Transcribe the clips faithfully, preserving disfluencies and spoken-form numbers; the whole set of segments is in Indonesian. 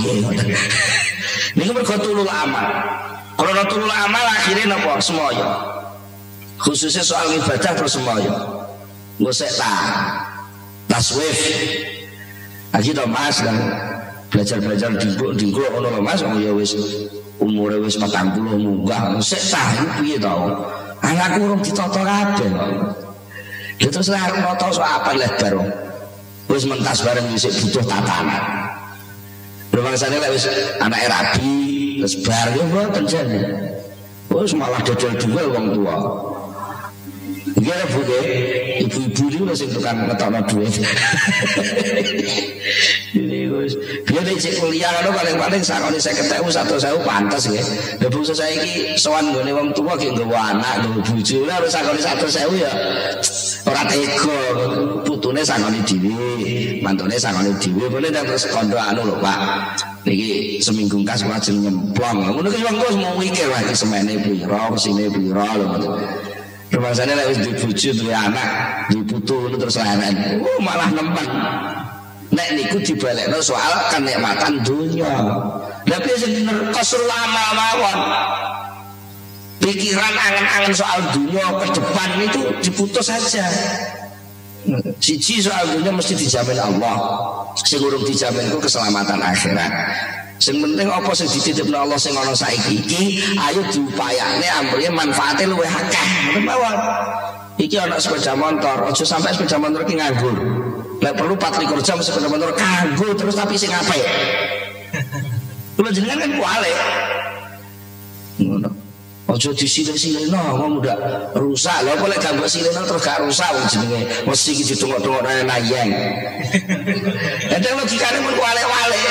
Niku mergo tulul amal. Kalau tulul amal akhirnya napa semoyo. Khususnya soal ibadah terus semoyo. Ngosek ta. Taswif. Lagi to Mas dan belajar-belajar dingkluk-dingkluk ngono lho Mas, oh ya wis umure wis patang puluh munggah. Sik ta piye to? Anakku urung ditata kabeh. Ya terus lah aku nata sok apa lebar. Wis mentas bareng wis butuh tatanan. Rumangsane lek wis anake rabi, terus bar yo mboten jane. Wis malah dodol-dodol wong tua. Iki Bu ibu-ibu iki lho sing tukang ngetokno dhuwit. Ini wis biar cek kuliah ngono paling-paling sakone seket ewu seratus ewu pantes nggih. Lah bangsa saiki sowan nggone wong tua ki nggawa anak, nggawa bojo, lah harus sakone seratus ewu ya. Ora tega, putune sakone dhewe, mantune sakone dhewe, boleh terus kondo anu lho Pak. Niki seminggu kas kula jeneng nyemplong. Ngono ki wong kok mau mikir wae semene pira, kesine pira lho. Rumangsane lek wis dibojo duwe anak, diputu ngono terus leren. Oh malah nempel. Nek niku dibalekno soal kenikmatan dunia. Lah piye sing nerkos lama mawon. Pikiran angen-angen soal dunia ke depan itu diputus saja. Siji soal dunia mesti dijamin Allah. Sing urung dijamin ku keselamatan akhirat. Sing penting apa sing dititipno Allah sing ana saiki iki ayo diupayane amrene manfaate luwih akeh. Mawon. Iki ana sepeda motor, aja sampai sepeda motor iki nganggur. Lek perlu empat likur jam sepeda motor kanggo terus tapi sing apik. Kulo jenengan kan kuale. Ngono. Aja disilih-silihno wong ndak rusak. Lha kok lek gak mbok silihno terus gak rusak wong jenenge. Mesti iki ditungok-tungok nang nayeng. Kadang logikane mun kuale-wale.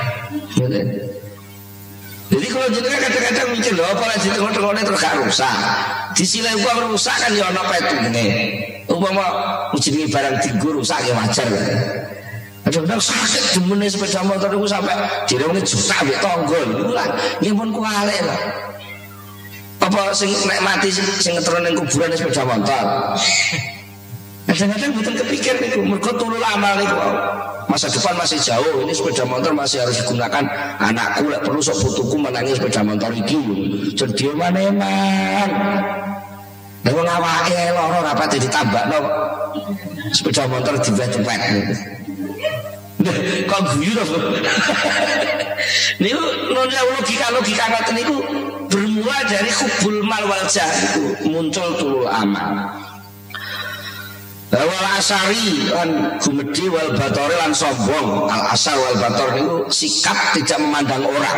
Jadi kalau jenengan kadang-kadang mikir lho apa lek ditungok-tungokne terus gak rusak. Disilih uang rusak kan ya ana petune. Umpama jenenge barang dienggo rusak ya wajar. Kadang-kadang sakit demene sepeda motor niku sampai direwne juta mbek tangga niku lah nggih pun kuali lah. Apa sing nek mati sing ngetron ning kuburan sepeda motor. Kadang-kadang mboten kepikir niku mergo tulul amal niku. Masa depan masih jauh, ini sepeda motor masih harus digunakan. Anakku lek perlu sok putuku menangi sepeda motor iki. Jadi mana-man. Lah wong awake lara ora pati ditambakno sepeda motor dibet-bet. Kok guyu to. Niku logika-logika ngoten niku bermula dari hubul mal wal jah itu muncul tulul amal. Wal asari lan gumedhi wal batori lan sombong. Al asar wal bator niku sikap tidak memandang orang.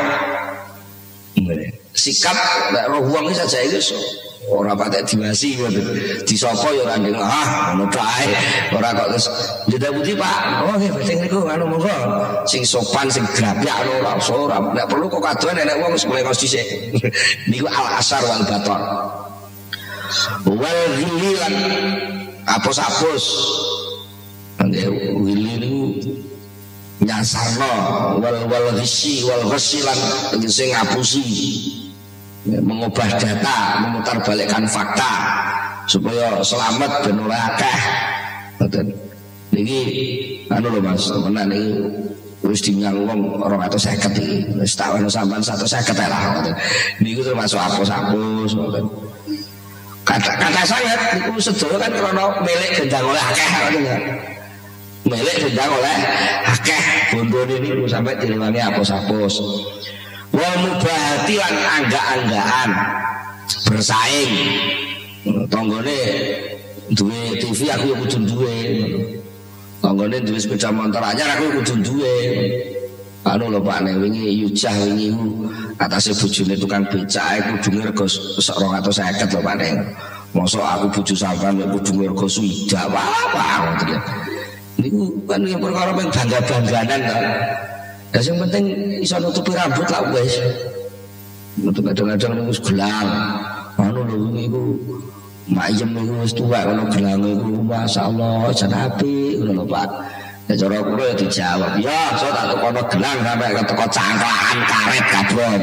Sikap nek roh wong iki saja iku ora patek diwasi ngono. Disapa ya ora ndeng ah ngono tae. Ora kok terus njeda putih Pak. Oh nggih bedeng niku anu monggo. Sing sopan sing grapyak ora ora. Nek perlu kok kadoan nek wong wis mulai kos dhisik. Niku al asar wal bator. Wal ghililan apus-apus nggih wili niku nyasarno wal wal ghisi wal ghasilan sing ngapusi mengubah data memutarbalikkan fakta supaya selamat ben ora akeh ngoten niki anu lho Mas menak niku wis dinyang wong dua ratus lima puluh iki wis tak ono sampean seratus lima puluh lah ngoten niku termasuk apus-apus ngoten. Kata-kata saya itu sedaya kan karena milik gendang oleh akeh milik gendang oleh akeh bondone niku sampai direwangi apus-apus. Wa mubahati lan angga-anggaan bersaing. Tanggane duwe T V aku ya kudu duwe. Tanggane duwe sepeda motor anyar aku kudu duwe. Anu lho Pak nek wingi yujah wingi atase bojone tukang becak kudu rego dua ratus lima puluh lho Pak nek. Mosok aku bojo sampean nek kudu rego swidak apa ngoten. Niku kan yang perkara ping bangga-bangganan to. Lah sing penting iso nutupi rambut lah wis. Kadang-kadang niku gelang. Anu lho wingi iku mayem niku wis tuwek ana gelang iku masyaallah jan apik ngono lho Pak. Ya cara kula ya dijawab, ya saya tak tekono gelang sampai keteko cangklakan karet kabron.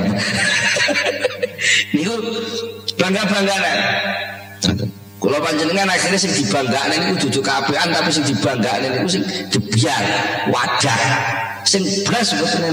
Niku bangga-bangganan. Kula panjenengan akhirnya sing dibanggakne niku dudu kaapean tapi sing dibanggakne niku sing gebyar, wadah. Sing blas mboten